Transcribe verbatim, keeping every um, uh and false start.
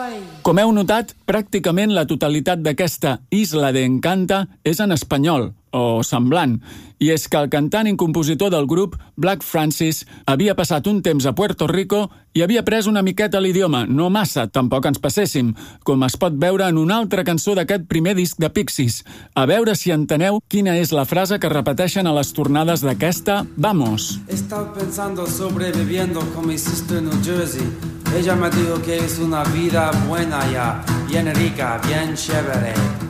Com heu notat, pràcticament la totalitat d'aquesta Isla de Encanta és en espanyol, o semblant, i és que el cantant i compositor del grup, Black Francis, havia passat un temps a Puerto Rico i havia pres una miqueta l'idioma, no massa, tampoc ens passéssim, com es pot veure en una altra cançó d'aquest primer disc de Pixies. A veure si enteneu quina és la frase que repeteixen a les tornades d'aquesta Vamos. He estado pensando sobreviviendo con mi sister en New Jersey. Ella me dijo que es una vida buena ya, bien rica, bien chévere.